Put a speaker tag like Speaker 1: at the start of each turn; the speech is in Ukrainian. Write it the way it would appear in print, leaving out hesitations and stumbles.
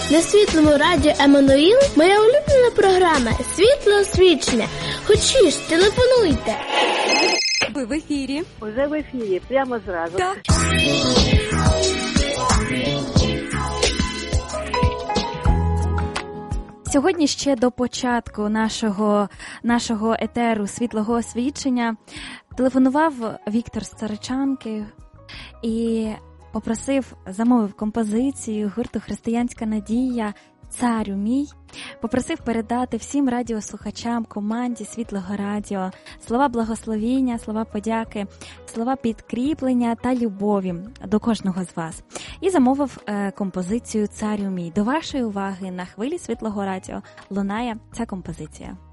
Speaker 1: На Світлому радіо Еммануїл моя улюблена програма «Світло освічення». Хочеш, телефонуйте.
Speaker 2: Ви в ефірі.
Speaker 3: Уже в ефірі, прямо зразу.
Speaker 2: Так. Сьогодні ще до початку нашого етеру «Світлого освічення» телефонував Віктор з Царичанки і замовив композицію гурту «Християнська надія» «Царю мій». Попросив передати всім радіослухачам, команді Світлого радіо слова благословіння, слова подяки, слова підкріплення та любові до кожного з вас. І замовив композицію «Царю мій». До вашої уваги на хвилі Світлого радіо лунає ця композиція.